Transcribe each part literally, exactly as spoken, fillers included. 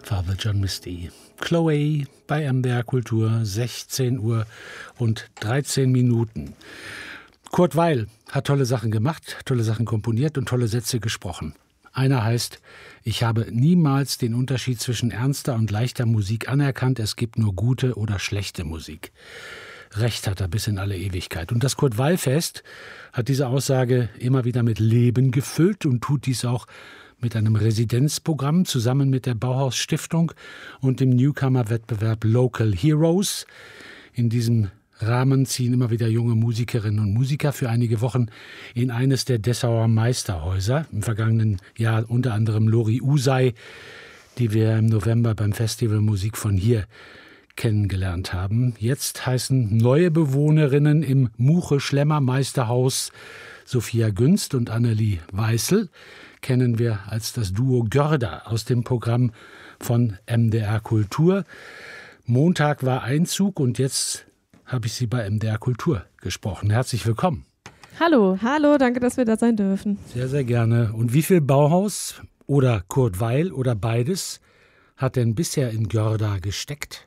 Father John Misty. Chloe bei M D R Kultur, sechzehn Uhr und dreizehn Minuten. Kurt Weill hat tolle Sachen gemacht, tolle Sachen komponiert und tolle Sätze gesprochen. Einer heißt: Ich habe niemals den Unterschied zwischen ernster und leichter Musik anerkannt. Es gibt nur gute oder schlechte Musik. Recht hat er bis in alle Ewigkeit. Und das Kurt-Weill-Fest hat diese Aussage immer wieder mit Leben gefüllt und tut dies auch mit einem Residenzprogramm zusammen mit der Bauhaus Stiftung und dem Newcomer-Wettbewerb Local Heroes. In diesem Rahmen ziehen immer wieder junge Musikerinnen und Musiker für einige Wochen in eines der Dessauer Meisterhäuser. Im vergangenen Jahr unter anderem Lori Usai, die wir im November beim Festival Musik von hier kennengelernt haben. Jetzt heißen neue Bewohnerinnen im Muche-Schlemmer-Meisterhaus Sophia Günst und Annelie Weißel. Kennen wir als das Duo Görder aus dem Programm von M D R Kultur. Montag war Einzug und jetzt habe ich Sie bei M D R Kultur gesprochen. Herzlich willkommen. Hallo. Hallo, danke, dass wir da sein dürfen. Sehr, sehr gerne. Und wie viel Bauhaus oder Kurt Weill oder beides hat denn bisher in Görder gesteckt?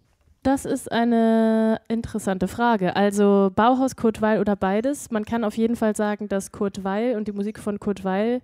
Das ist eine interessante Frage. Also Bauhaus, Kurt Weill oder beides. Man kann auf jeden Fall sagen, dass Kurt Weill und die Musik von Kurt Weill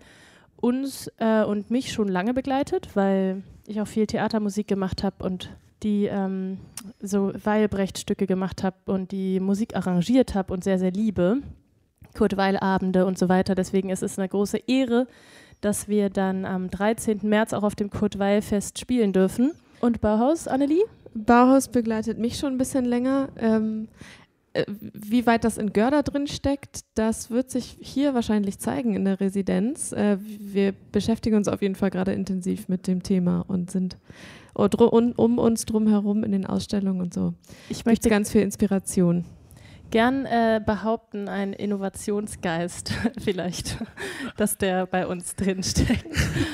uns äh, und mich schon lange begleitet, weil ich auch viel Theatermusik gemacht habe und die ähm, so Weilbrecht-Stücke gemacht habe und die Musik arrangiert habe und sehr, sehr liebe. Kurt Weill-Abende und so weiter. Deswegen ist es eine große Ehre, dass wir dann am dreizehnten März auch auf dem Kurt Weill-Fest spielen dürfen. Und Bauhaus, Annelie? Bauhaus begleitet mich schon ein bisschen länger. Ähm, äh, wie weit das in Görder drin steckt, das wird sich hier wahrscheinlich zeigen in der Residenz. Äh, wir beschäftigen uns auf jeden Fall gerade intensiv mit dem Thema und sind um, um uns drum herum in den Ausstellungen und so. Ich möchte ganz viel Inspiration. Gern äh, behaupten, ein Innovationsgeist vielleicht, dass der bei uns drin steckt.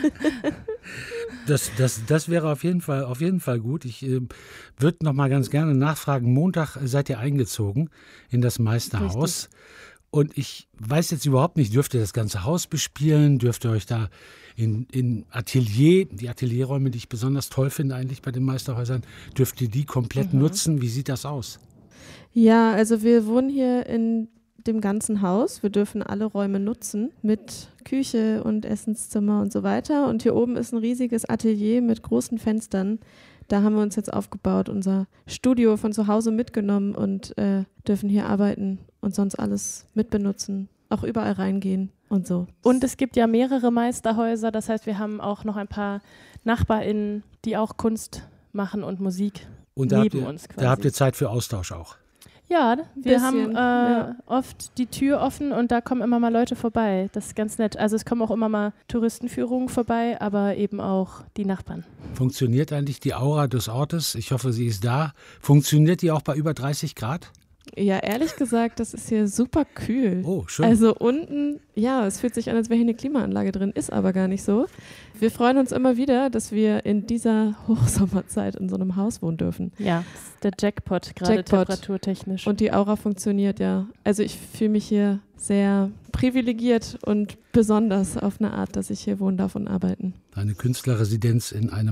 Das, das, das wäre auf jeden Fall, auf jeden Fall gut. Ich äh, würde noch mal ganz gerne nachfragen. Montag seid ihr eingezogen in das Meisterhaus. Richtig. Und ich weiß jetzt überhaupt nicht, dürft ihr das ganze Haus bespielen? Dürft ihr euch da in, in Atelier, die Atelierräume, die ich besonders toll finde eigentlich bei den Meisterhäusern, dürft ihr die komplett mhm. nutzen? Wie sieht das aus? Ja, also wir wohnen hier in dem ganzen Haus. Wir dürfen alle Räume nutzen mit Küche und Essenszimmer und so weiter. Und hier oben ist ein riesiges Atelier mit großen Fenstern. Da haben wir uns jetzt aufgebaut, unser Studio von zu Hause mitgenommen und äh, dürfen hier arbeiten und sonst alles mitbenutzen, auch überall reingehen und so. Und es gibt ja mehrere Meisterhäuser. Das heißt, wir haben auch noch ein paar NachbarInnen, die auch Kunst machen und Musik und da neben habt ihr, uns quasi. Da habt ihr Zeit für Austausch auch. Ja, wir Bisschen, haben äh, ja. oft die Tür offen und da kommen immer mal Leute vorbei. Das ist ganz nett. Also es kommen auch immer mal Touristenführungen vorbei, aber eben auch die Nachbarn. Funktioniert eigentlich die Aura des Ortes? Ich hoffe, sie ist da. Funktioniert die auch bei über dreißig Grad? Ja, ehrlich gesagt, das ist hier super kühl. Oh, schön. Also unten, ja, es fühlt sich an, als wäre hier eine Klimaanlage drin, ist aber gar nicht so. Wir freuen uns immer wieder, dass wir in dieser Hochsommerzeit in so einem Haus wohnen dürfen. Ja, das ist der Jackpot, gerade Jackpot. temperaturtechnisch. Und die Aura funktioniert, ja. Also ich fühle mich hier sehr privilegiert und besonders auf eine Art, dass ich hier wohnen darf und arbeiten. Eine Künstlerresidenz in einem